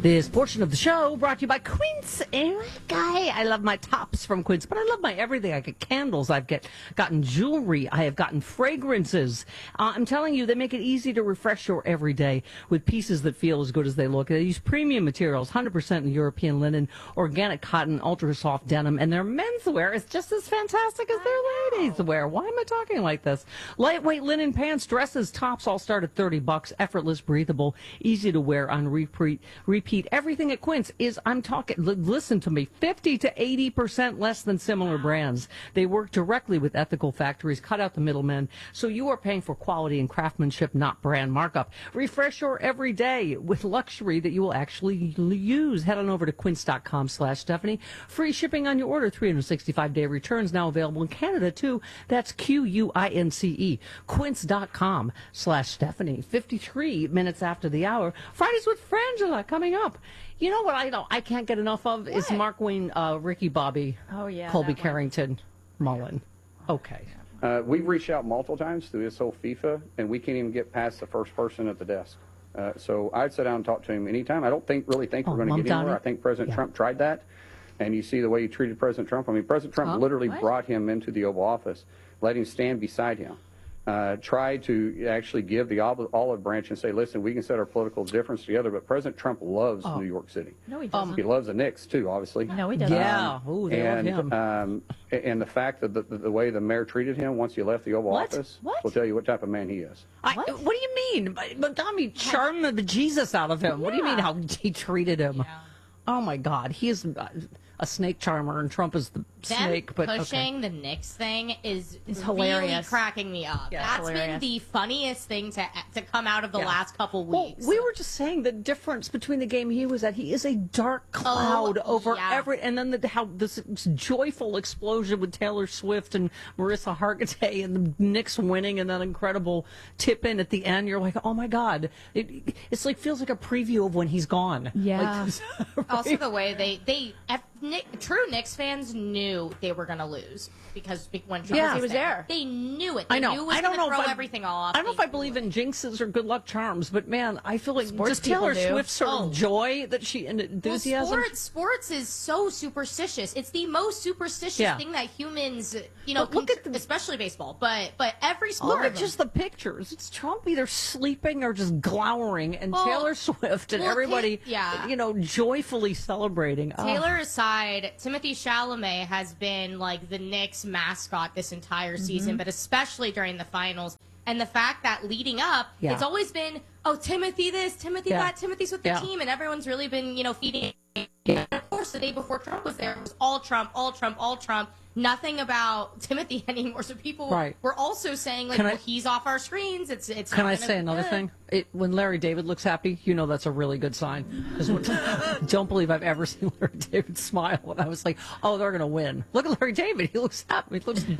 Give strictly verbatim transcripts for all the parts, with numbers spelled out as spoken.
This portion of the show brought to you by Quince. Eric, I, I love my tops from Quince, but I love my everything. I get candles, I've get, gotten jewelry, I have gotten fragrances. Uh, I'm telling you, they make it easy to refresh your everyday with pieces that feel as good as they look. They use premium materials, one hundred percent European linen, organic cotton, ultra soft denim, and their menswear is just as fantastic as their ladies wear. Why am I talking like this? Lightweight linen pants, dresses, tops all start at thirty bucks. Effortless, breathable, easy to wear on repeat. repeat. Everything at Quince is, I'm talking, l- listen to me, fifty to eighty percent less than similar brands. They work directly with ethical factories, cut out the middlemen, so you are paying for quality and craftsmanship, not brand markup. Refresh your everyday with luxury that you will actually use. Head on over to quince.com slash Stephanie. Free shipping on your order, three hundred sixty-five day returns, now available in Canada too. That's Q U I N C E. Quince.com slash Stephanie. fifty-three minutes after the hour. Fridays with Frangela coming up. You know what I don't, I can't get enough of is What? Mark Wayne, uh, Ricky Bobby, Oh, yeah, Colby that one. Carrington, Mullen. Okay. Uh, we've reached out multiple times through this whole FIFA, and we can't even get past the first person at the desk. Uh, so I'd sit down and talk to him anytime. I don't think really think Oh, we're going to Mom get anywhere. Donnie? I think President Yeah. Trump tried that, and you see the way he treated President Trump. I mean, President Trump Huh? literally What? brought him into the Oval Office, let him stand beside him, uh, tried to actually give the olive, olive branch and say, listen, we can set our political difference together, but President Trump loves Oh. New York City. No, he Um, doesn't. He loves the Knicks, too, obviously. no, he doesn't. Yeah. Ooh, they love and him. um, and the fact that the, the, the way the mayor treated him once he left the Oval What? Office What? will tell you what type of man he is. I, What? what? do you mean? But, but Tommy charmed the bejesus out of him. What do you mean Yeah. how he treated him? Yeah. Oh, my God. He is uh, a snake charmer, and Trump is the Them snake. But pushing okay. the Knicks thing is It's really hilarious. cracking me up. Yeah, That's hilarious. been the funniest thing to to come out of the Yeah. last couple Well, weeks. we were just saying the difference between the game he was at. He is a dark cloud Oh, over yeah. every, and then the, how this joyful explosion with Taylor Swift and Marissa Hargitay and the Knicks winning, and that incredible tip in at the end. You're like, oh my God! It, it's like feels like a preview of when he's gone. Yeah. Like, Also, the way they they F- Nick, true Knicks fans knew they were going to lose because be- when Trump Yeah. was, He was there. they knew it. They I know. Knew it was I don't gonna know throw if I, everything off. I don't know if They I believe knew in it. jinxes or good luck charms, but man, I feel like Sports just Taylor people do. Swift's sort Oh. of joy that she and Well, enthusiasm. sports, sports is so superstitious. It's the most superstitious Yeah. thing that humans, you know, But look con- at the- especially baseball, but but every sport. Look at just the pictures. It's Trump either sleeping or just glowering, and Well, Taylor Swift and well, everybody, Ta- yeah. you know, joyfully celebrating. Oh. Taylor aside, Timothy Chalamet has been like the Knicks mascot this entire Mm-hmm. season, but especially during the finals. And the fact that leading up, Yeah. it's always been, oh, Timothy this, Timothy Yeah. that, Timothy's with the Yeah. team, and everyone's really been, you know, feeding. Yeah. And of course, the day before Trump was there, it was all Trump, all Trump, all Trump. Nothing about Timothy anymore. So people Right. were also saying, like, Can I- well, he's off our screens. It's it's. Can not I gonna say be another good. thing? It, when Larry David looks happy, you know that's a really good sign. 'Cause when- don't believe I've ever seen Larry David smile. And I was like, oh, they're going to win. Look at Larry David. He looks happy. He looks.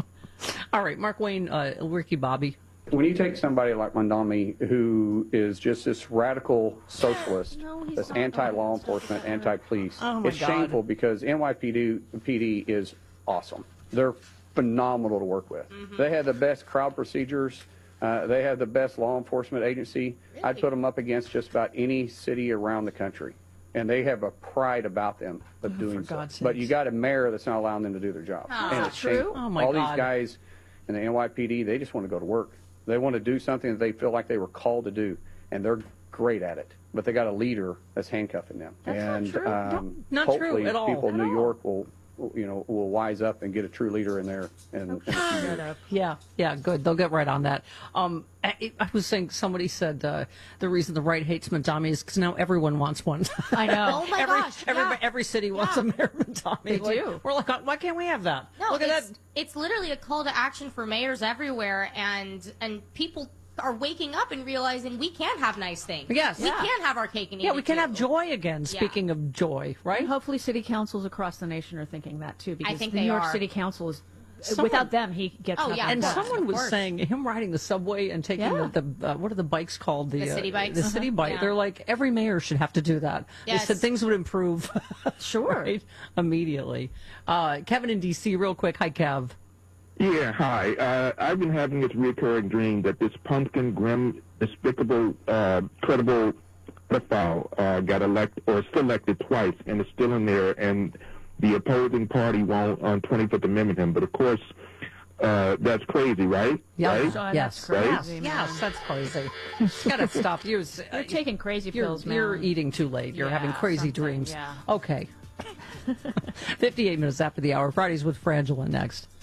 All right, Mark Wayne, uh, Ricky Bobby. When you take somebody like Mondami, who is just this radical socialist, No, he's that's not. anti-law enforcement, anti-police, Oh, my it's God. shameful because N Y P D, P D is awesome. They're phenomenal to work with. They have the best crowd procedures. Uh, they have the best law enforcement agency. I'd put them up against just about any city around the country. And they have a pride about them of doing so. God's But you sakes. got a mayor that's not allowing them to do their job. Oh. and Is it's that true? shameful. Oh, my All God. these guys in the N Y P D, they just want to go to work. They want to do something that they feel like they were called to do, and they're great at it. But they got a leader that's handcuffing them. That's not and true. Um, No, not true hopefully at all. people in At New all. York will, you know, will wise up and get a true leader in there. And, and Shut up. Yeah, yeah, good. They'll get right on that. Um, I, I was saying, somebody said uh, the reason the right hates Mondami is because now everyone wants one. I know. Oh my every, gosh, every, yeah. every city wants Yeah. a mayor Mondami. They Like, do. We're like, why can't we have that? No, Look at it's, that. it's literally a call to action for mayors everywhere, and and people are waking up and realizing we can have nice things. Yes. we Yeah. can have our cake and eat Yeah, it we can too. have joy again. Speaking of joy, right? And hopefully city councils across the nation are thinking that too, because think the they New York are. City Council is, Someone- without them, he gets Oh, nothing yeah, And done. someone of was course. saying him riding the subway and taking Yeah. the, the uh, what are the bikes called? The, The uh, city bikes? The city Uh-huh. bike. Yeah. They're like every mayor should have to do that. Yes. They said things would improve. Sure. right? Immediately. Uh, Kevin in D C, real quick. Hi, Kev. Yeah, hi. Uh, I've been having this recurring dream that this pumpkin, grim, despicable, uh, credible pedophile uh, got elected or still elected twice and is still in there, and the opposing party won't on twenty-fifth Amendment him. But of course, uh, that's crazy, right? Yeah. Right? Oh, Yes. that's crazy, Yes. man. Yes. That's crazy. You gotta stop. You're, You're taking crazy you're, pills, man. You're eating too late. You're Yeah, having crazy something, dreams. yeah. Okay. fifty-eight minutes after the hour. Fridays with Frangela next.